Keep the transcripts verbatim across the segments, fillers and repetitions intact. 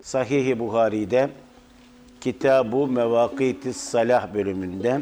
Sahih-i Buhari'de Kitab-ı Mevâkît-i Salah bölümünde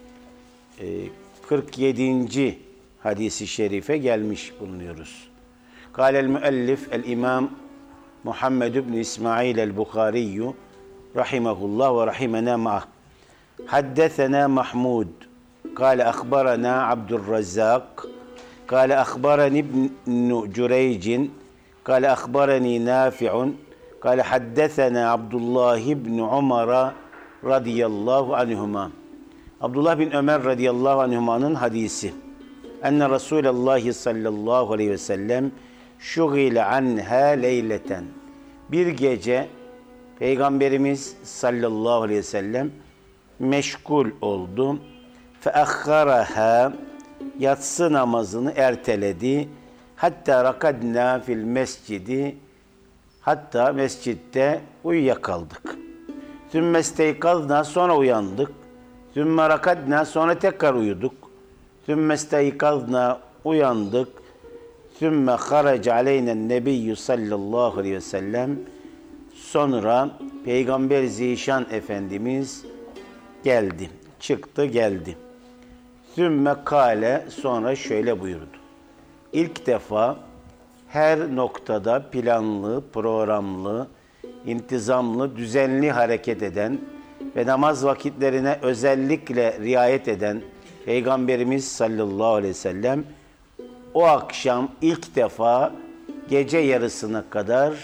kırk yedinci hadisi şerife gelmiş bulunuyoruz. Kâlel müellif el-imam Muhammed ibn İsmail el-Bukhariyyü rahimahullah ve rahimena ma'ah. Haddesena Mahmud kâle akhbarana Abdurrazzak kâle akhbarani ibn Cüreycin kâle akhbarani Nafi'un kâle haddesena Abdullah ibn Umar radıyallahu anhuma. Abdullah bin Ömer radıyallahu anhuma'nın hadisi. Enne Resulallah sallallahu aleyhi ve sellem şugile anha leyleten. Bir gece Peygamberimiz sallallahu aleyhi ve sellem meşgul oldu. Feakharaha, yatsı namazını erteledi. Hatta rakadna fil mescidi, hatta mescitte uyuyakaldık. Sümme steykazna, sonra uyandık. Sümme rakadna, sonra tekrar uyuduk. Sümme steykazna, uyandık. Sümme haraca aleynen nebiyyü sallallahu aleyhi ve sellem. Sonra Peygamber Zişan Efendimiz geldi. Çıktı geldi. Sümme kâle, sonra şöyle buyurdu. İlk defa her noktada planlı, programlı, intizamlı, düzenli hareket eden ve namaz vakitlerine özellikle riayet eden Peygamberimiz sallallahu aleyhi ve sellem o akşam ilk defa gece yarısına kadar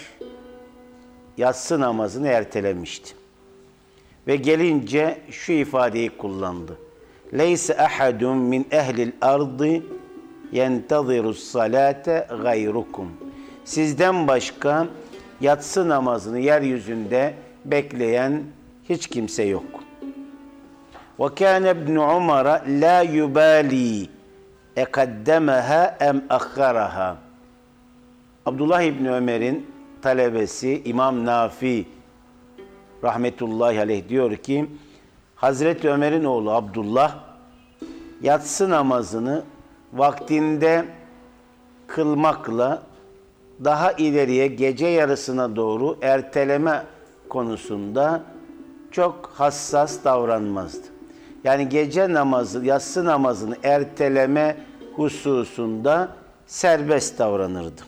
yatsı namazını ertelemişti. Ve gelince şu ifadeyi kullandı. Leyse ahadun min ehlil ardı yentazirus salate gayrukum. Sizden başka yatsı namazını yeryüzünde bekleyen hiç kimse yok. Ve kâne ibn Umar la yubali ekaddemaha em akharaha. Abdullah İbni Ömer'in talebesi İmam Nafi rahmetullahi aleyh diyor ki, Hazreti Ömer'in oğlu Abdullah yatsı namazını vaktinde kılmakla daha ileriye gece yarısına doğru erteleme konusunda çok hassas davranmazdı. Yani gece namazı, yatsı namazını erteleme hususunda serbest davranırdı.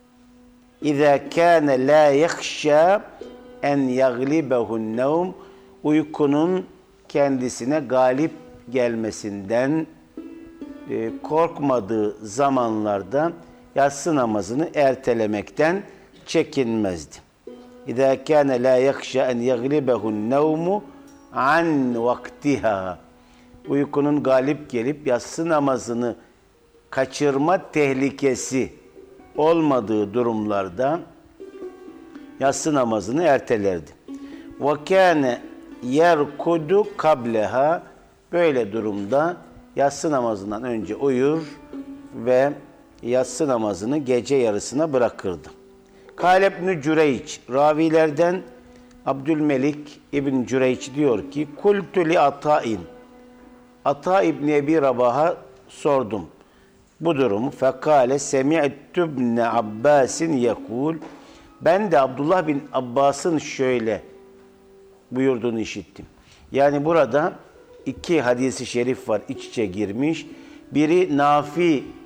İzâ kâne lâ yakhşâ en yaglibehun nevm, uykunun kendisine galip gelmesinden e, korkmadığı zamanlarda yatsı namazını ertelemekten çekinmezdi. İzâ kâne lâ yakhşâ en yaglibehun nevmu an vaktiha, uykunun galip gelip yatsı namazını kaçırma tehlikesi olmadığı durumlarda yatsı namazını ertelerdi. Ve kâne yerkudu kableha, böyle durumda yatsı namazından önce uyur ve yatsı namazını gece yarısına bırakırdı. Kâle ibn Cüreyç, ravilerden Abdülmelik İbn Cüreyç diyor ki, kultu li Ata'in, Ata İbni Ebi Rabah'a sordum bu durumu. Fekale semi'tü ibn Abbasin yekul, ben de Abdullah bin Abbas'ın şöyle buyurduğunu işittim. Yani burada iki hadisi şerif var, iç içe girmiş. Biri Nafi